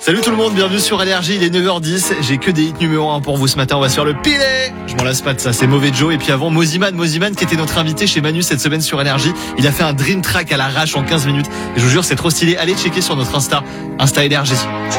Salut tout le monde, bienvenue sur Énergie, il est 9h10. J'ai que des hits numéro 1 pour vous ce matin, on va se faire le pilet. Je m'en lasse pas de ça, c'est Mauvais Joe. Et puis avant, Moziman qui était notre invité chez Manu cette semaine sur Énergie. Il a fait un dream track à l'arrache en 15 minutes. Et je vous jure, c'est trop stylé. Allez checker sur notre Insta Énergie.